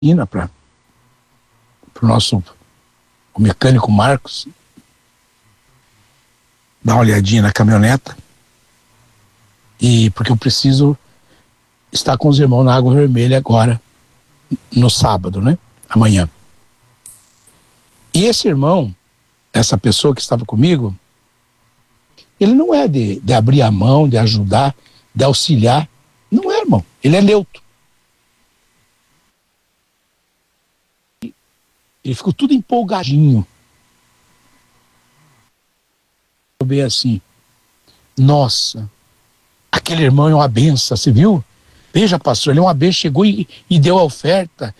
para o nosso o mecânico Marcos dar uma olhadinha na caminhoneta, e porque eu preciso estar com os irmãos na Água Vermelha agora, no sábado, né? Amanhã. E esse irmão, essa pessoa que estava comigo, ele não é de abrir a mão, de ajudar, de auxiliar. Não é, irmão. Ele é neutro. Ele ficou tudo empolgadinho. Bem assim, nossa, aquele irmão é uma benção, você viu? Veja, pastor, ele é uma benção, chegou e deu a oferta,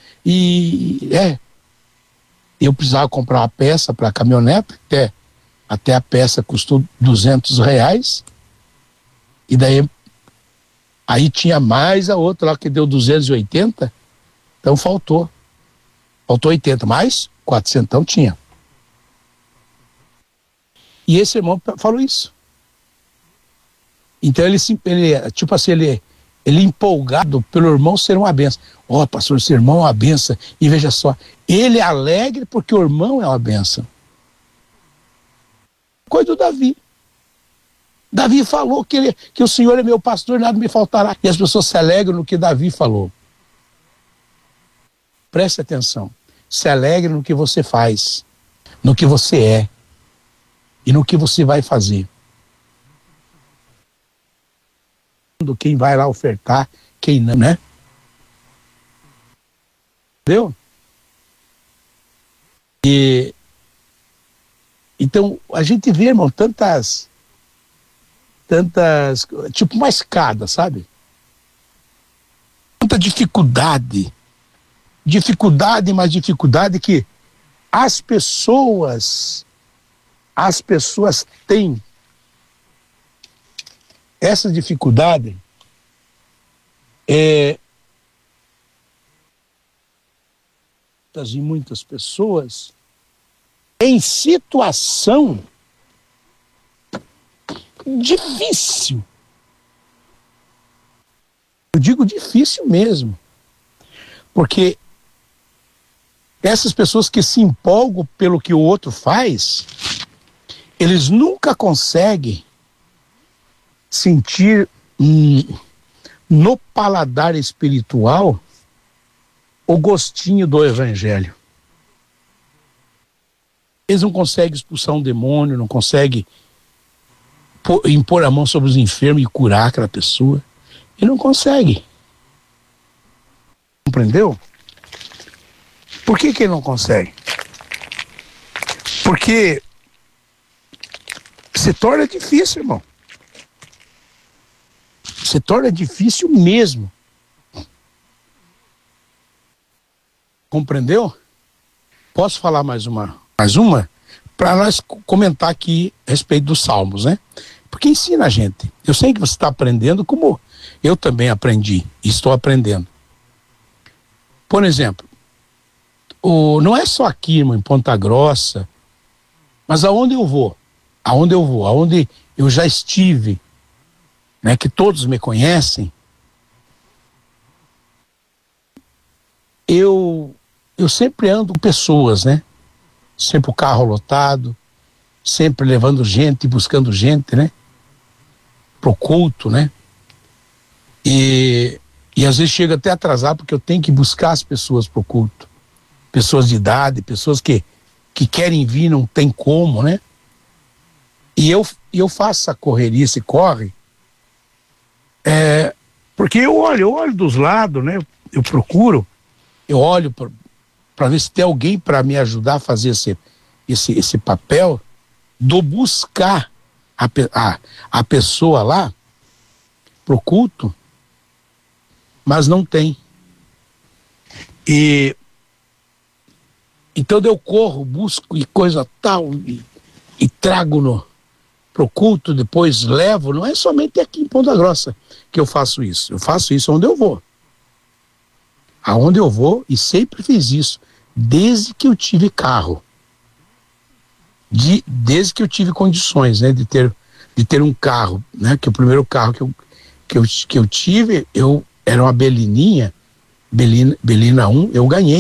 eu precisava comprar uma peça para a caminhoneta, até a peça custou R$200, e daí aí tinha mais a outra lá que deu 280, então faltou 80, mais 400 então tinha. E esse irmão falou isso. Então ele tipo assim, ele empolgado pelo irmão ser uma benção. Ó, pastor, esse irmão é uma benção. E veja só, ele é alegre porque o irmão é uma benção. Coisa do Davi. Davi falou que o Senhor é meu pastor, nada me faltará. E as pessoas se alegram no que Davi falou. Preste atenção. Se alegre no que você faz, no que você é e no que você vai fazer. Quem vai lá ofertar, quem não, né? Entendeu? E então a gente vê, irmão, tantas tipo uma escada, sabe? Tanta dificuldade, mais dificuldade que as pessoas têm. Essa dificuldade muitas pessoas em situação difícil. Eu digo difícil mesmo, porque essas pessoas que se empolgam pelo que o outro faz, eles nunca conseguem sentir no paladar espiritual o gostinho do evangelho. Eles não conseguem expulsar um demônio, não conseguem impor a mão sobre os enfermos e curar aquela pessoa. Ele não consegue. Compreendeu? Por que ele não consegue? Porque se torna difícil, irmão. Se torna difícil mesmo. Compreendeu? Posso falar mais uma? Para nós comentar aqui a respeito dos Salmos, né? Porque ensina a gente. Eu sei que você está aprendendo como eu também aprendi e estou aprendendo. Por exemplo, não é só aqui, irmão, em Ponta Grossa, mas aonde eu já estive, né, que todos me conhecem, eu sempre ando com pessoas, né? Sempre o carro lotado, sempre levando gente, buscando gente, né? Pro culto, né? E às vezes chego até atrasado porque eu tenho que buscar as pessoas pro culto. Pessoas de idade, pessoas que querem vir, não tem como, né? E eu faço essa correria, esse corre, porque eu olho dos lados, né? Eu procuro, eu olho para ver se tem alguém para me ajudar a fazer esse papel do buscar a pessoa lá pro culto, mas não tem. E então eu corro, busco e coisa tal, e trago pro culto, depois levo. Não é somente aqui em Ponta Grossa que eu faço isso. Eu faço isso onde eu vou. Aonde eu vou, e sempre fiz isso, desde que eu tive carro. Desde que eu tive condições, né, de ter um carro, né, que o primeiro carro que eu tive, era uma Belininha Belina 1, eu ganhei